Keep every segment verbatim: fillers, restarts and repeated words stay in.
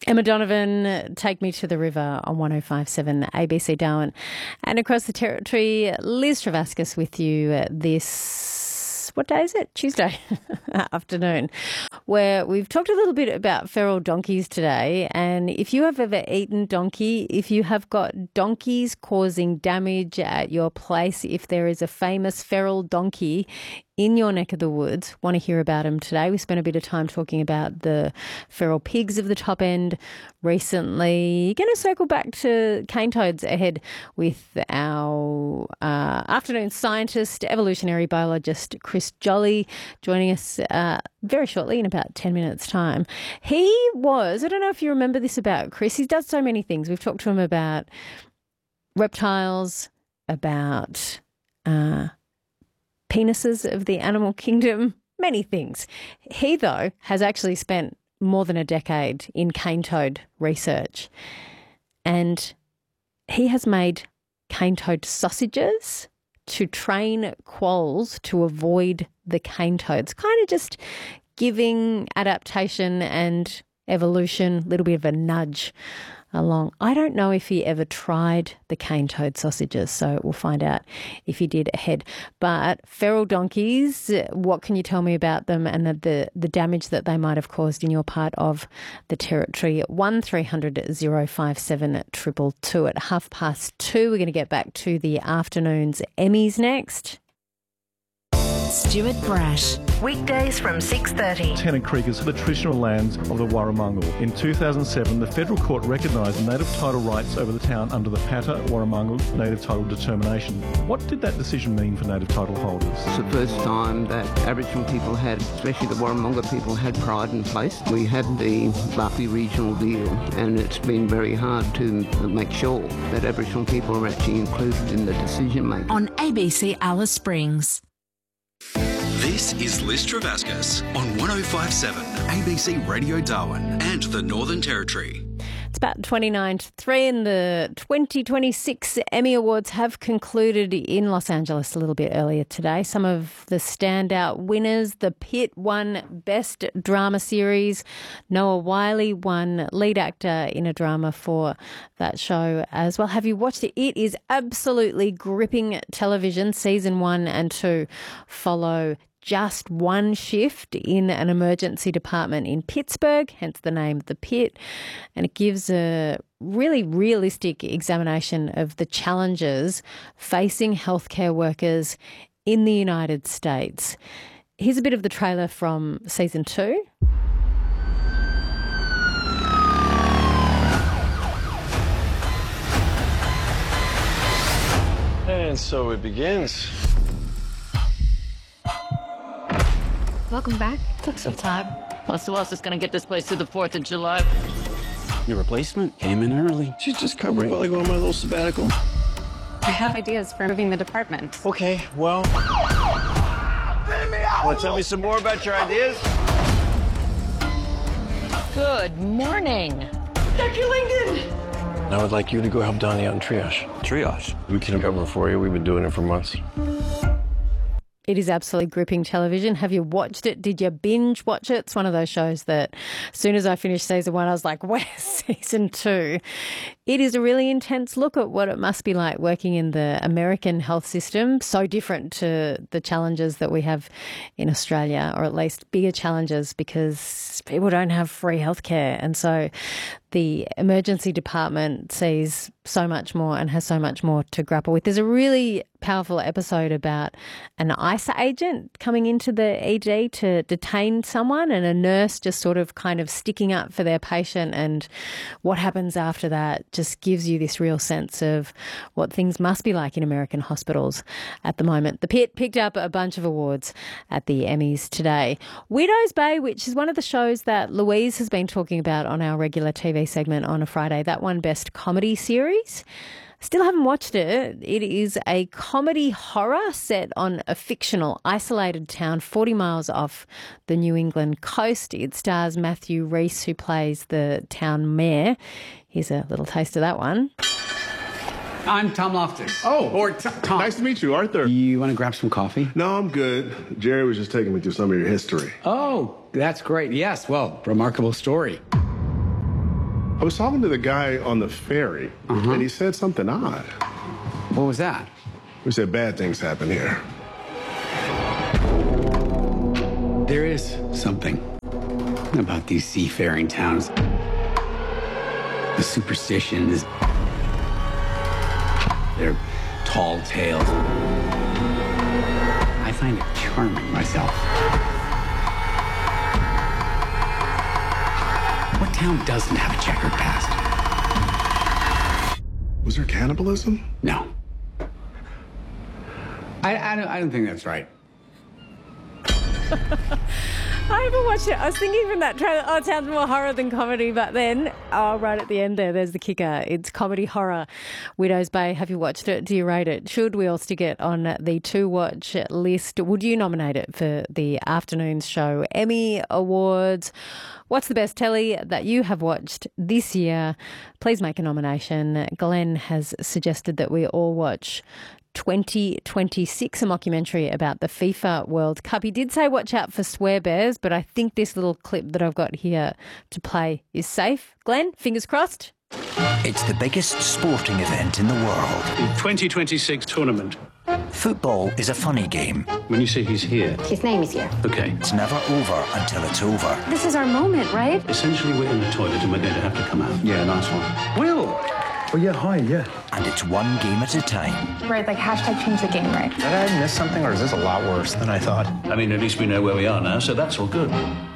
Emma Donovan, Take Me to the River on one oh five point seven A B C Darwin. And across the territory, Liz Travascus with you this, what day is it? Tuesday afternoon, where we've talked a little bit about feral donkeys today. And if you have ever eaten donkey, if you have got donkeys causing damage at your place, if there is a famous feral donkey in your neck of the woods, want to hear about them today. We spent a bit of time talking about the feral pigs of the top end recently. Going to circle back to cane toads ahead with our uh, afternoon scientist, evolutionary biologist Chris Jolly, joining us uh, very shortly in about ten minutes' time. He was, I don't know if you remember this about Chris, he does so many things. We've talked to him about reptiles, about Uh, penises of the animal kingdom, many things. He, though, has actually spent more than a decade in cane toad research, and he has made cane toad sausages to train quolls to avoid the cane toads, kind of just giving adaptation and evolution a little bit of a nudge along. I don't know if he ever tried the cane toad sausages, so we'll find out if he did ahead. But feral donkeys, what can you tell me about them and the, the, the damage that they might have caused in your part of the territory? one three hundred oh five seven two two two at half past two. We're going to get back to the afternoon's Emmys next. Stuart Brash. Weekdays from six thirty. Tennant Creek is the traditional lands of the Warramungal. In two thousand seven, the federal court recognised native title rights over the town under the Pata Warramungal native title determination. What did that decision mean for native title holders? It's the first time that Aboriginal people had, especially the Warramunga people, had pride in place. We had the Barkly regional deal, and it's been very hard to make sure that Aboriginal people are actually included in the decision making. On A B C Alice Springs. This is Liz Travascus on one oh five point seven A B C Radio Darwin and the Northern Territory. It's about twenty-nine to three and the twenty twenty-six Emmy Awards have concluded in Los Angeles a little bit earlier today. Some of the standout winners: The Pit won Best Drama Series. Noah Wyle won Lead Actor in a Drama for that show as well. Have you watched it? It is absolutely gripping television. Season one and two follow just one shift in an emergency department in Pittsburgh, hence the name The Pit, and it gives a really realistic examination of the challenges facing healthcare workers in the United States. Here's a bit of the trailer from season two. And so it begins. Welcome back. Took some time. Plus, who else is going to get this place through the fourth of July? Your replacement came in early. She's just covering while I go on my little sabbatical. I have ideas for moving the department. Okay, well... Want to tell me some more about your ideas? Good morning. Doctor Langdon! I would like you to go help Donnie out in triage. Triage. We can cover for you. We've been doing it for months. It is absolutely gripping television. Have you watched it? Did you binge watch it? It's one of those shows that as soon as I finished season one, I was like, where's season two? It is a really intense look at what it must be like working in the American health system, so different to the challenges that we have in Australia, or at least bigger challenges because people don't have free healthcare. And so the emergency department sees so much more and has so much more to grapple with. There's a really powerful episode about an ICE agent coming into the E D to detain someone and a nurse just sort of kind of sticking up for their patient, and what happens after that just gives you this real sense of what things must be like in American hospitals at the moment. The Pit picked up a bunch of awards at the Emmys today. Widows Bay, which is one of the shows that Louise has been talking about on our regular T V segment on a Friday, that won Best Comedy Series. Still haven't watched it. It is a comedy horror set on a fictional isolated town forty miles off the New England coast. It stars Matthew Rhys, who plays the town mayor. Here's a little taste of that one. I'm Tom Loftus. Oh, or t- Tom. Nice to meet you, Arthur. You want to grab some coffee? No, I'm good. Jerry was just taking me through some of your history. Oh, that's great. Yes, well, remarkable story. I was talking to the guy on the ferry, Uh-huh. and he said something odd. What was that? We said bad things happen here. There is something about these seafaring towns. The superstitions, their tall tales. I find it charming myself. What town doesn't have a checkered past? Was there cannibalism? No. I, I, don't, I don't think that's right. I haven't watched it. I was thinking from that trailer, oh, it sounds more horror than comedy, but then, oh, right at the end there, there's the kicker. It's comedy horror. Widow's Bay, have you watched it? Do you rate it? Should we all stick it on the to-watch list? Would you nominate it for the afternoon's show Emmy Awards? What's the best telly that you have watched this year? Please make a nomination. Glenn has suggested that we all watch twenty twenty-six, a mockumentary about the FIFA World Cup. He did say watch out for swear bears, but I think this little clip that I've got here to play is safe. Glenn, fingers crossed. It's the biggest sporting event in the world. The twenty twenty-six tournament. Football is a funny game. When you say he's here... His name is here. Okay. It's never over until it's over. This is our moment, right? Essentially, we're in the toilet and we're going to have to come out. Yeah, nice one. Will! Oh, yeah, hi, yeah. And it's one game at a time. Right, like hashtag change the game, right? Did I miss something, or is this a lot worse than I thought? I mean, at least we know where we are now, so that's all good.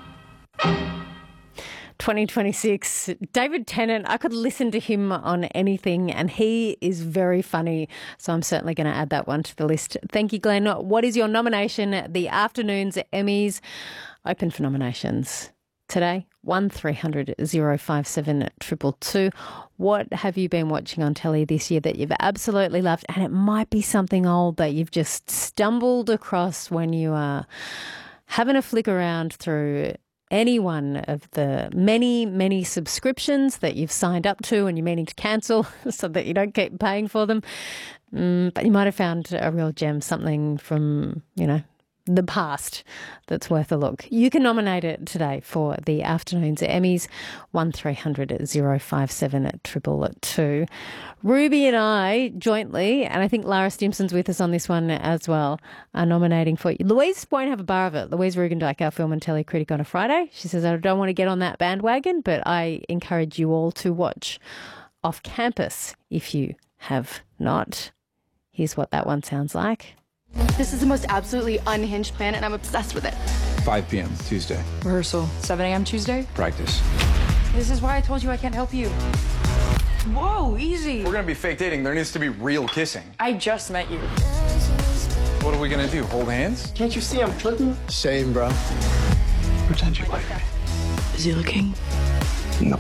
twenty twenty-six, David Tennant, I could listen to him on anything and he is very funny. So I'm certainly going to add that one to the list. Thank you, Glenn. What is your nomination? The afternoon's Emmys open for nominations today. one three hundred oh five seven two two two. What have you been watching on telly this year that you've absolutely loved? And it might be something old that you've just stumbled across when you are having a flick around through any one of the many, many subscriptions that you've signed up to and you're meaning to cancel so that you don't keep paying for them. Mm, but you might have found a real gem, something from, you know, the past that's worth a look. You can nominate it today for the afternoon's Emmys, one three hundred oh five seven two two two. Ruby and I jointly, and I think Lara Stimson's with us on this one as well, are nominating for you. Louise won't have a bar of it. Louise Rugendijk, our film and telly critic on a Friday. She says, I don't want to get on that bandwagon, but I encourage you all to watch Off Campus if you have not. Here's what that one sounds like. This is the most absolutely unhinged plan, and I'm obsessed with it. five p.m. Tuesday. Rehearsal. seven a.m. Tuesday? Practice. This is why I told you I can't help you. Whoa, easy. If we're gonna be fake dating, there needs to be real kissing. I just met you. What are we gonna do, hold hands? Can't you see I'm flirting? Same, bro. Pretend you like me. Is he looking? No.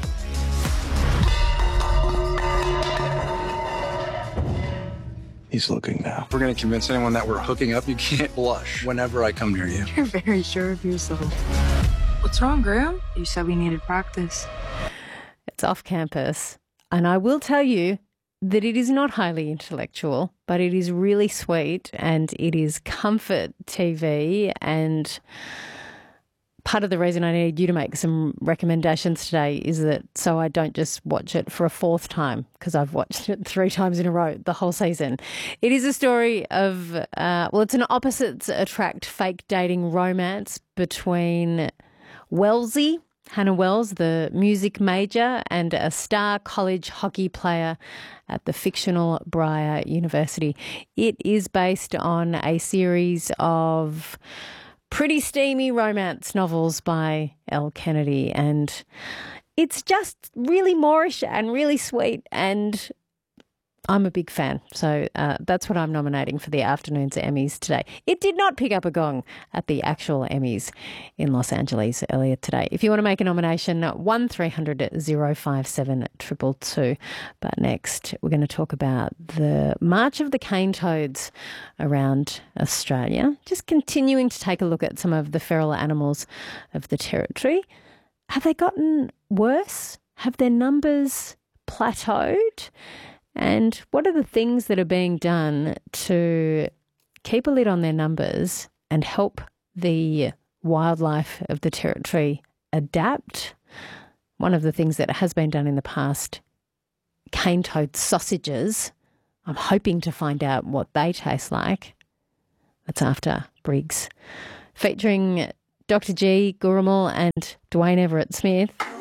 He's looking now. If we're gonna convince anyone that we're hooking up, you can't blush whenever I come near you. You're very sure of yourself. What's wrong, Graham? You said we needed practice. It's Off Campus. And I will tell you that it is not highly intellectual, but it is really sweet and it is comfort T V. And part of the reason I need you to make some recommendations today is that so I don't just watch it for a fourth time, because I've watched it three times in a row the whole season. It is a story of, uh, well, it's an opposites attract fake dating romance between Wellesley, Hannah Wells, the music major, and a star college hockey player at the fictional Briar University. It is based on a series of pretty steamy romance novels by Elle Kennedy, and it's just really Moorish and really sweet, and I'm a big fan. So uh, that's what I'm nominating for the afternoon's Emmys today. It did not pick up a gong at the actual Emmys in Los Angeles earlier today. If you want to make a nomination, one three hundred oh five seven two two two. But next, we're going to talk about the March of the Cane Toads around Australia. Just continuing to take a look at some of the feral animals of the territory. Have they gotten worse? Have their numbers plateaued? And what are the things that are being done to keep a lid on their numbers and help the wildlife of the territory adapt? one of the things that has been done in the past, cane-toed sausages. I'm hoping to find out what they taste like. That's after Briggs. Featuring Doctor G, Gurrimal and Dwayne Everett Smith.